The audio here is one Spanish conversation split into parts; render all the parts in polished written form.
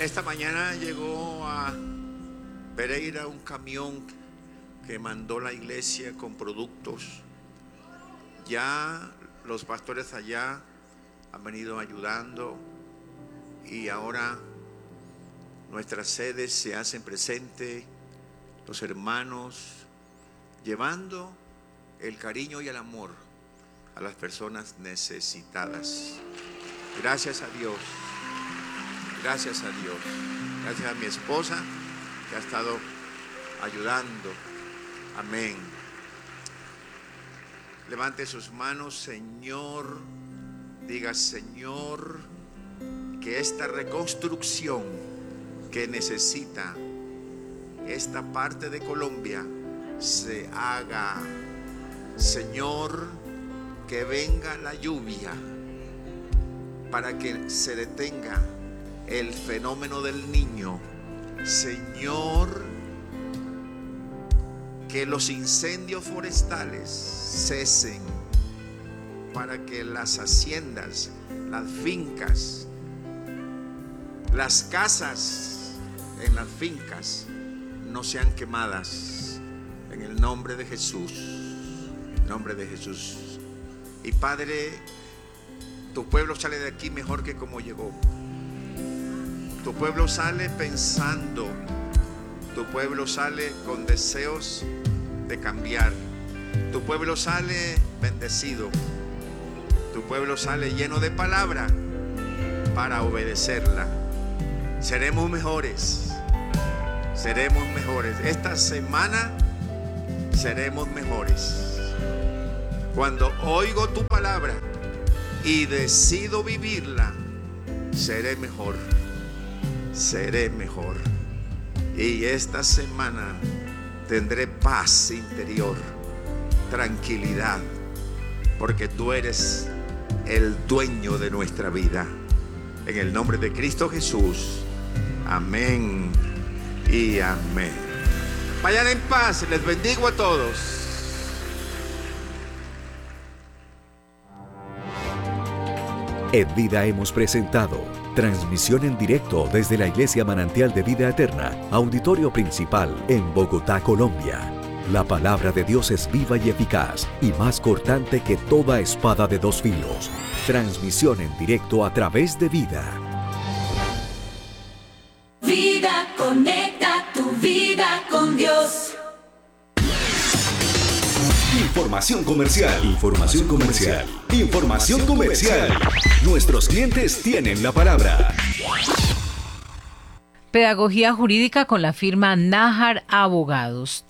Esta mañana llegó a Pereira un camión que mandó la iglesia con productos. Ya los pastores allá han venido ayudando y ahora nuestras sedes se hacen presentes, los hermanos llevando el cariño y el amor a las personas necesitadas. Gracias a Dios, gracias a Dios, gracias a mi esposa que ha estado ayudando. Amén. Levante sus manos, Señor, diga: Señor, que esta reconstrucción que necesita esta parte de Colombia se haga. Señor, que venga la lluvia para que se detenga el fenómeno del niño. Señor, que los incendios forestales cesen para que las haciendas, las fincas, las casas en las fincas no sean quemadas, en el nombre de Jesús, en nombre de Jesús. Y Padre, tu pueblo sale de aquí mejor que como llegó. Tu pueblo sale pensando, tu pueblo sale con deseos de cambiar, tu pueblo sale bendecido, tu pueblo sale lleno de palabra para obedecerla. Seremos mejores, seremos mejores. Esta semana seremos mejores. Cuando oigo tu palabra y decido vivirla, seré mejor, seré mejor. Y esta semana tendré paz interior, tranquilidad, porque tú eres el dueño de nuestra vida. En el nombre de Cristo Jesús. Amén y amén. Vayan en paz, les bendigo a todos. En Vida hemos presentado transmisión en directo desde la Iglesia Manantial de Vida Eterna, auditorio principal en Bogotá, Colombia. La palabra de Dios es viva y eficaz y más cortante que toda espada de dos filos. Transmisión en directo a través de Vida. Vida, conecta tu vida con Dios. Información comercial. Información comercial. Información comercial. Nuestros clientes tienen la palabra. Pedagogía jurídica con la firma Nájar Abogados,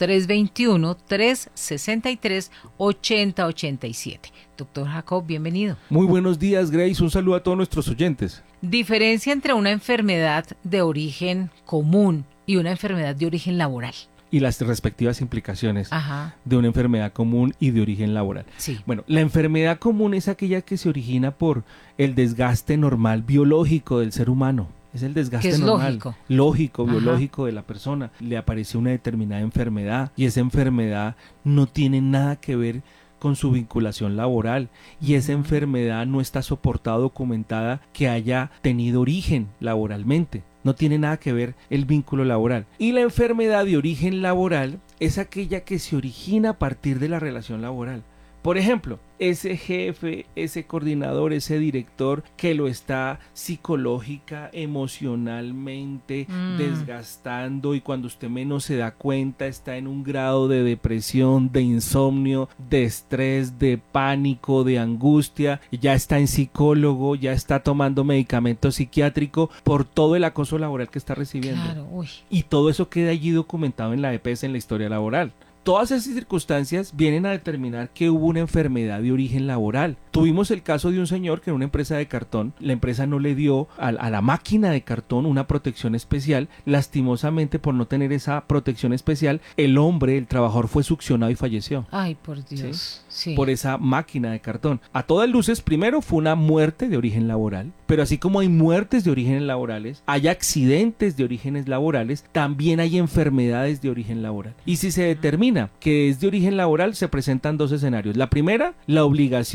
321-363-8087. Doctor Jacob, bienvenido. Muy buenos días, Grace. Un saludo a todos nuestros oyentes. Diferencia entre una enfermedad de origen común y una enfermedad de origen laboral. Y las respectivas implicaciones de una enfermedad común y de origen laboral. Sí. Bueno, la enfermedad común es aquella que se origina por el desgaste normal biológico del ser humano. Es el desgaste que es normal, lógico, biológico de la persona. Le aparece una determinada enfermedad y esa enfermedad no tiene nada que ver con su vinculación laboral y esa enfermedad no está soportada, documentada que haya tenido origen laboralmente. No tiene nada que ver el vínculo laboral. Y la enfermedad de origen laboral es aquella que se origina a partir de la relación laboral. Por ejemplo, ese jefe, ese coordinador, ese director que lo está psicológica, emocionalmente desgastando y cuando usted menos se da cuenta está en un grado de depresión, de insomnio, de estrés, de pánico, de angustia, ya está en psicólogo, ya está tomando medicamento psiquiátrico por todo el acoso laboral que está recibiendo. Claro, y todo eso queda allí documentado en la EPS, en la historia laboral. Todas esas circunstancias vienen a determinar que hubo una enfermedad de origen laboral. Tuvimos el caso de un señor que en una empresa de cartón, la empresa no le dio a la máquina de cartón una protección especial. Lastimosamente, por no tener esa protección especial, el hombre, el trabajador, fue succionado y falleció. Ay, por Dios. Sí. Por esa máquina de cartón. A todas luces, primero fue una muerte de origen laboral, pero así como hay muertes de orígenes laborales, hay accidentes de orígenes laborales, también hay enfermedades de origen laboral. Y si se determina que es de origen laboral, se presentan dos escenarios. La primera, la obligación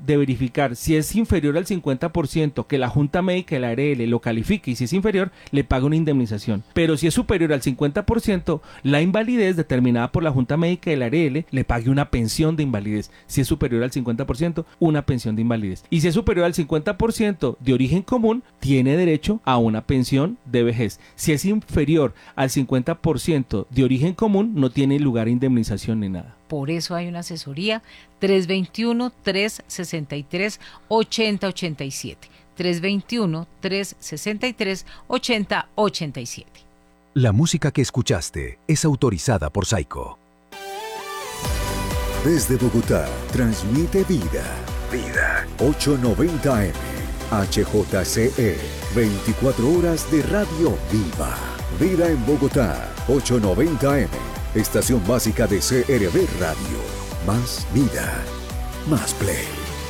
de verificar si es inferior al 50%, que la Junta Médica de la ARL lo califique, y si es inferior, le paga una indemnización. Pero si es superior al 50%, la invalidez determinada por la Junta Médica de la ARL le pague una pensión de invalidez. Si es superior al 50%, una pensión de invalidez. Y si es superior al 50% de origen común, tiene derecho a una pensión de vejez. Si es inferior al 50% de origen común, no tiene lugar a indemnización ni nada. Por eso hay una asesoría 321-363-8087. 321-363-8087. La música que escuchaste es autorizada por Saico. Desde Bogotá, transmite Vida. Vida 890 AM. HJCE. 24 horas de radio viva. Vida en Bogotá, 890 AM. Estación básica de CRB Radio. Más vida. Más play.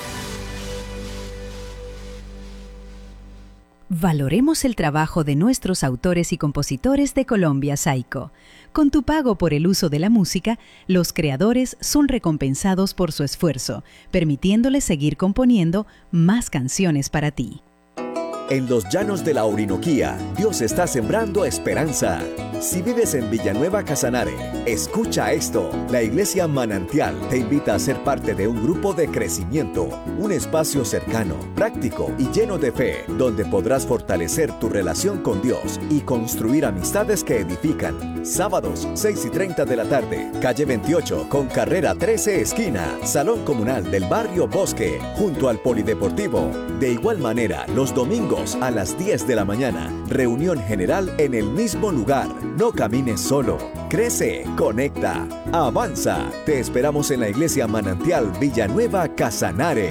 Valoremos el trabajo de nuestros autores y compositores de Colombia, Saico. Con tu pago por el uso de la música, los creadores son recompensados por su esfuerzo, permitiéndoles seguir componiendo más canciones para ti. En los llanos de la Orinoquía, Dios está sembrando esperanza. Si vives en Villanueva Casanare, escucha esto. La Iglesia Manantial te invita a ser parte de un grupo de crecimiento, un espacio cercano, práctico y lleno de fe, donde podrás fortalecer tu relación con Dios y construir amistades que edifican. Sábados, 6:30 de la tarde, calle 28, con carrera 13 esquina, Salón Comunal del Barrio Bosque, junto al Polideportivo. De igual manera, los domingos a las 10 de la mañana, reunión general en el mismo lugar. No camines solo. Crece, conecta, avanza. Te esperamos en la Iglesia Manantial Villanueva Casanare.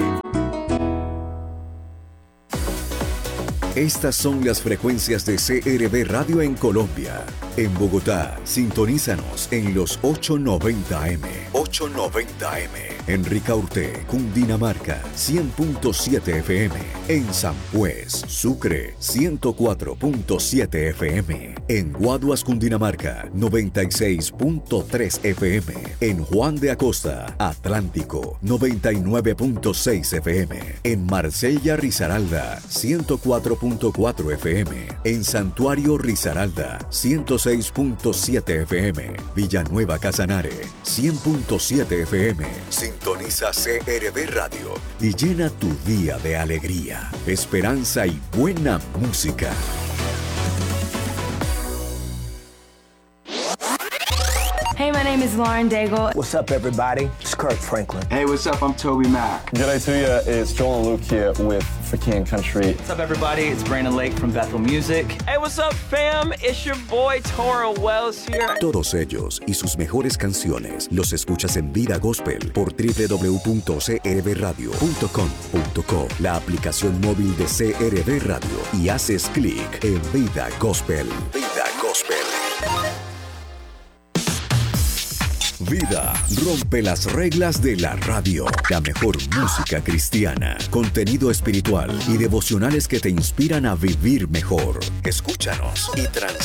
Estas son las frecuencias de CRB Radio en Colombia. En Bogotá, sintonízanos en los 890M. 890M. En Ricaurte, Cundinamarca, 100.7 FM. En San Juez, Sucre, 104.7 FM. En Guaduas, Cundinamarca, 96.3 FM. En Juan de Acosta, Atlántico, 99.6 FM. En Marsella, Risaralda, 104.4 FM. En Santuario, Risaralda, 106.7 FM. Villanueva Casanare, 100.7 FM. Sintoniza CRB Radio y llena tu día de alegría, esperanza y buena música. Hey, my name is Lauren Daigle. What's up, everybody? It's Kirk Franklin. Hey, what's up? I'm Toby Mac. G'day to you. It's Joel and Luke here with For King Country. What's up, everybody? It's Brandon Lake from Bethel Music. Hey, what's up, fam? It's your boy, Toro Wells here. Todos ellos y sus mejores canciones los escuchas en Vida Gospel por www.crbradio.com.co, la aplicación móvil de CRB Radio, y haces clic en Vida Gospel. Vida Gospel. Vida rompe las reglas de la radio. La mejor música cristiana, contenido espiritual y devocionales que te inspiran a vivir mejor. Escúchanos y transforma